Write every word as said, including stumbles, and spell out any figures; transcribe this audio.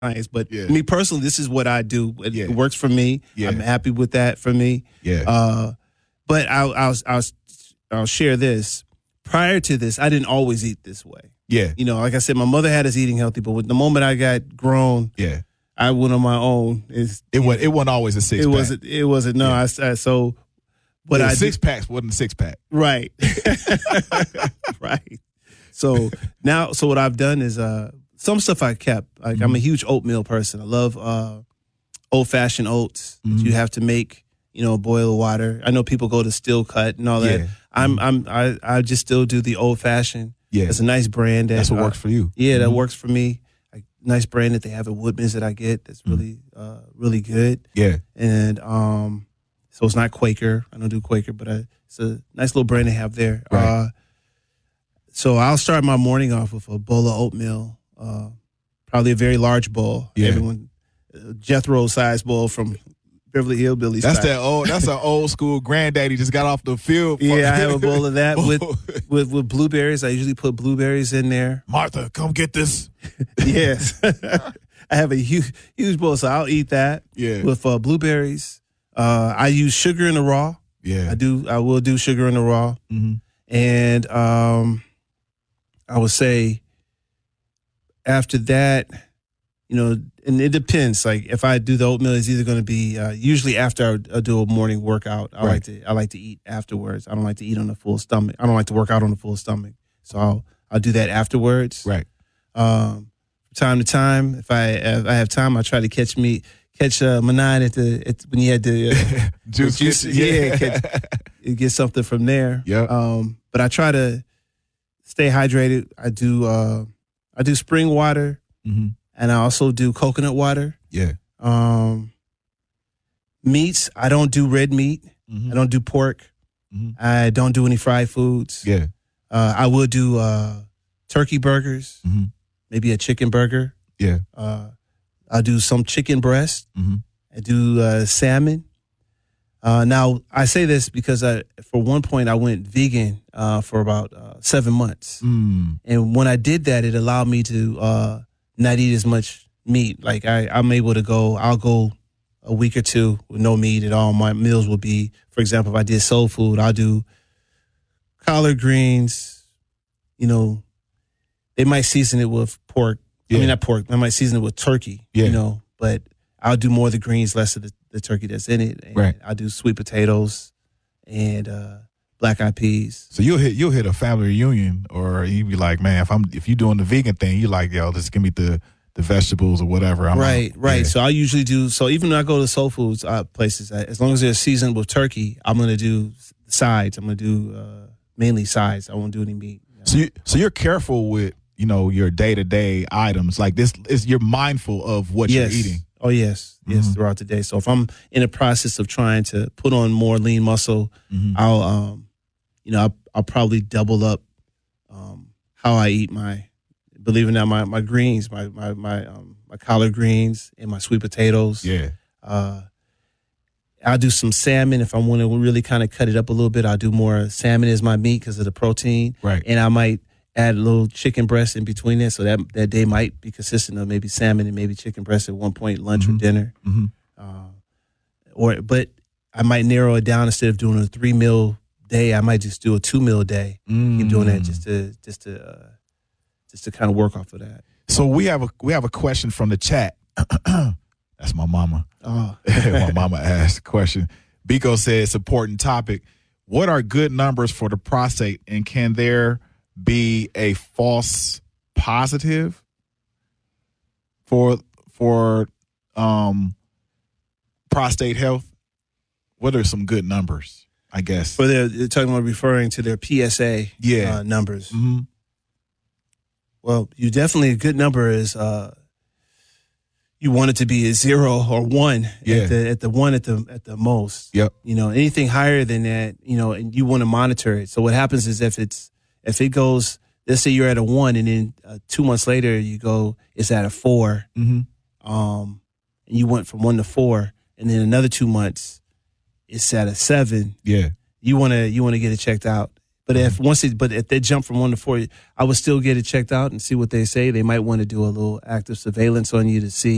science, but Yeah. me personally, this is what I do. It, Yeah. it works for me. Yeah. I'm happy with that for me. Yeah. Uh, but I'll, I'll I'll I'll share this. Prior to this, I didn't always eat this way. Yeah. You know, like I said, my mother had us eating healthy, but with the moment I got grown, Yeah. I went on my own. It's, It was. It wasn't always a six. it pack. wasn't. It wasn't. No, Yeah. I, I so. But Yeah, I six did, packs wasn't a six pack. right, right. So now, so what I've done is uh, some stuff I kept. Like Mm-hmm. I'm a huge oatmeal person. I love uh, old fashioned oats Mm-hmm. that you have to make. You know, boil of water. I know people go to Still Cut and all that. Yeah. I'm I'm I, I just still do the old fashioned. Yeah. It's a nice brand. That, That's what uh, works for you. Yeah, that Mhm. works for me. A nice brand that they have at Woodman's that I get. That's Mm-hmm. really uh, really good. Yeah. And um, so it's not Quaker. I don't do Quaker, but I, it's a nice little brand they have there. Right. Uh, so I'll start my morning off with a bowl of oatmeal, uh, probably a very large bowl. Yeah. Everyone, uh, Jethro size bowl from Beverly Hillbillies. That's style. that old. That's an old school granddaddy just got off the field. Yeah, I have a bowl of that with with with blueberries. I usually put blueberries in there. Martha, come get this. Yes, I have a huge huge bowl, so I'll eat that. Yeah. with uh, blueberries. Uh, I use sugar in the raw. Yeah. I do. I will do sugar in the raw, Mm-hmm. and um, I would say after that, you know, and it depends. Like if I do the oatmeal, it's either going to be uh, usually after I, I do a morning workout. I Right. like to I like to eat afterwards. I don't like to eat on a full stomach. I don't like to work out on a full stomach, so I'll I'll do that afterwards. Right. Um, from time to time, if I if I have time, I try to catch me catch uh, Manan at the at, when you had the uh, Juice. the juice, yeah, catch, get something from there. Yeah. Um, but I try to stay hydrated. I do uh, I do spring water, Mm-hmm. and I also do coconut water. Yeah. Um, meats, I don't do red meat. Mm-hmm. I don't do pork. Mhm. I don't do any fried foods. Yeah. Uh, I will do uh, turkey burgers, Mm-hmm. maybe a chicken burger. Yeah. Uh, I do some chicken breast. Mm-hmm. I do uh, salmon. Uh, now, I say this because I, for one point I went vegan uh, for about uh, seven months. Mm. And when I did that, it allowed me to uh, not eat as much meat. Like I, I'm able to go, I'll go a week or two with no meat at all. My meals will be, for example, if I did soul food, I'll do collard greens. You know, they might season it with pork. I Yeah. mean, not pork. I might season it with turkey, Yeah. you know, but I'll do more of the greens, less of the, the turkey that's in it. And Right. I'll do sweet potatoes and uh, black eyed peas. So you'll hit you'll hit a family reunion, or you be like, man, if I'm if you doing the vegan thing, you like, yo, just give me the the vegetables or whatever. I'm Right, out. right. Yeah. So I usually do. So even when I go to soul foods uh, places, I, as long as they're seasoned with turkey, I'm gonna do sides. I'm gonna do uh, mainly sides. I won't do any meat. you know. So you so you're careful with, you know, your day to day items. Like this is you're mindful of what yes. you're eating. Oh yes, yes. Mhm. Throughout the day. So if I'm in the process of trying to put on more lean muscle, Mhm. I'll, um, you know, I'll, I'll probably double up um, how I eat my. Believe it or not, my my greens, my my my um, my collard greens and my sweet potatoes. Yeah. Uh, I'll do some salmon if I want to really kind of cut it up a little bit. I'll do more salmon as my meat because of the protein, Right. and I might add a little chicken breast in between there, so that that day might be consistent of maybe salmon and maybe chicken breast at one point, lunch or Mhm. dinner. Mm-hmm. Uh, or but I might narrow it down instead of doing a three meal day. I might just do a two meal day. Mm. Keep doing that just to just to uh, just to kind of work off of that. So we have a we have a question from the chat. That's my mama. Oh, My mama asked a question. Biko said it's an important topic. What are good numbers for the prostate, and can there be a false positive for for um prostate health? What are some good numbers, I guess? but they're, they're talking about referring to their P S A Yeah. uh, numbers. Mm-hmm. Well, you definitely a good number is uh, you want it to be a zero or one Yeah. at the at the one at the at the most. Yep. You know, anything higher than that, you know, and you want to monitor it. So what happens is if it's if it goes, let's say you're at a one, and then uh, two months later you go, it's at a four, Mm-hmm. um, and you went from one to four, and then another two months, it's at a seven. Yeah. You want to you want to get it checked out. But if once it, but if they jump from one to four, I would still get it checked out and see what they say. They might want to do a little active surveillance on you to see